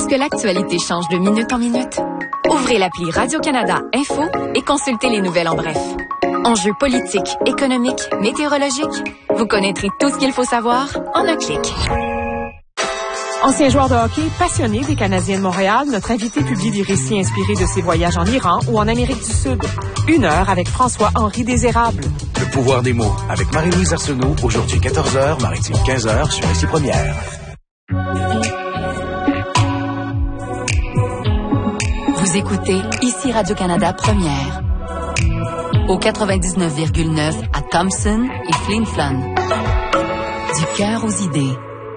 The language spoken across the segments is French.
que l'actualité change de minute en minute? Ouvrez l'appli Radio-Canada Info et consultez les nouvelles en bref. Enjeux politiques, économiques, météorologiques, vous connaîtrez tout ce qu'il faut savoir en un clic. Ancien joueur de hockey, passionné des Canadiens de Montréal, notre invité publie des récits inspirés de ses voyages en Iran ou en Amérique du Sud. 1 heure avec François-Henri Désérable. Le pouvoir des mots avec Marie-Louise Arsenault, aujourd'hui 14h, maritime 15h sur Ici Première. Vous écoutez Ici Radio-Canada Première. Au 99,9 à Thompson et Flin Flon. Du cœur aux idées.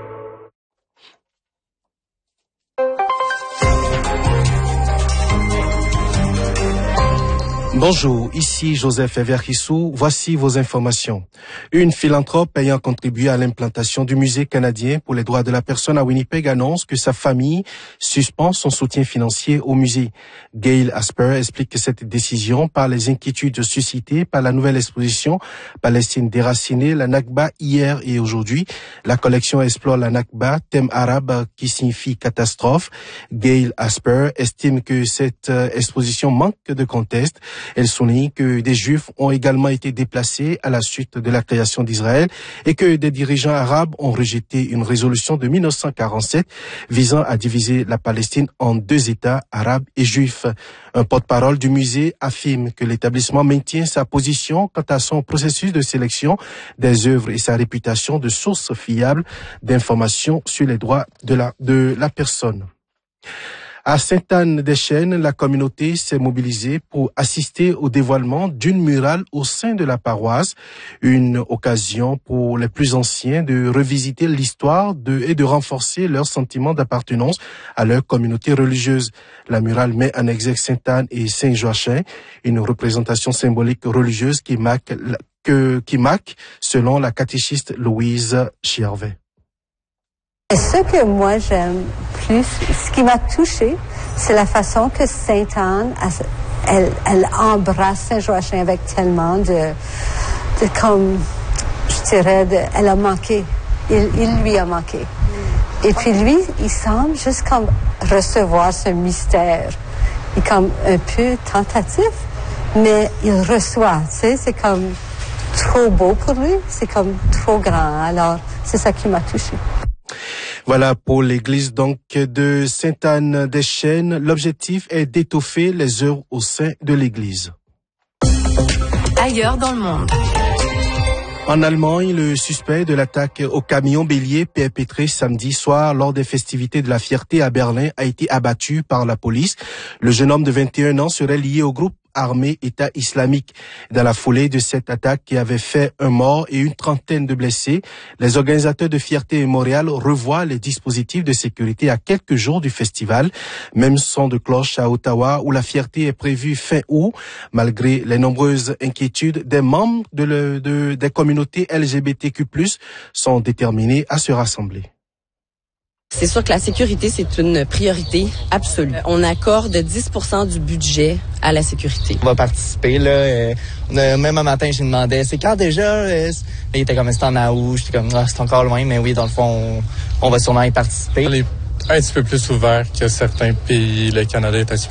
Bonjour, ici Joseph Everkissou. Voici vos informations. Une philanthrope ayant contribué à l'implantation du Musée canadien pour les droits de la personne à Winnipeg annonce que sa famille suspend son soutien financier au musée. Gail Asper explique que cette décision par les inquiétudes suscitées par la nouvelle exposition Palestine déracinée, la Nakba hier et aujourd'hui. La collection explore la Nakba, thème arabe qui signifie catastrophe. Gail Asper estime que cette exposition manque de contexte. Elle souligne que des Juifs ont également été déplacés à la suite de la création d'Israël et que des dirigeants arabes ont rejeté une résolution de 1947 visant à diviser la Palestine en 2 États, arabes et juifs. Un porte-parole du musée affirme que l'établissement maintient sa position quant à son processus de sélection des œuvres et sa réputation de source fiable d'informations sur les droits de la personne. À Sainte-Anne-des-Chênes, la communauté s'est mobilisée pour assister au dévoilement d'une murale au sein de la paroisse, une occasion pour les plus anciens de revisiter l'histoire et de renforcer leur sentiment d'appartenance à leur communauté religieuse. La murale met en exergue Sainte-Anne et Saint-Joachim, une représentation symbolique religieuse qui marque, selon la catéchiste Louise Chiarvet. Ce que moi j'aime plus, ce qui m'a touchée, c'est la façon que Sainte-Anne, elle embrasse Saint-Joachim avec tellement de comme, je dirais, elle a manqué. Il lui a manqué. Et puis lui, il semble juste comme recevoir ce mystère. Il est comme un peu tentatif, mais il reçoit, tu sais, c'est comme trop beau pour lui, c'est comme trop grand. Alors, c'est ça qui m'a touchée. Voilà pour l'église donc de Sainte-Anne-des-Chênes. L'objectif est d'étoffer les œuvres au sein de l'église. Ailleurs dans le monde. En Allemagne, le suspect de l'attaque au camion bélier perpétré samedi soir lors des festivités de la Fierté à Berlin a été abattu par la police. Le jeune homme de 21 ans serait lié au groupe armé État islamique. Dans la foulée de cette attaque qui avait fait 1 mort et une trentaine de blessés, les organisateurs de Fierté et Montréal revoient les dispositifs de sécurité à quelques jours du festival. Même son de cloche à Ottawa où la Fierté est prévue fin août. Malgré les nombreuses inquiétudes, des membres des communautés LGBTQ+, sont déterminés à se rassembler. C'est sûr que la sécurité, c'est une priorité absolue. On accorde 10% du budget à la sécurité. On va participer, là. Même un matin, je lui demandais, c'est quand déjà? Il était comme, c'est en août. J'étais comme, c'est encore loin, mais oui, dans le fond, on va sûrement y participer. On est un petit peu plus ouvert que certains pays. Le Canada est un petit peu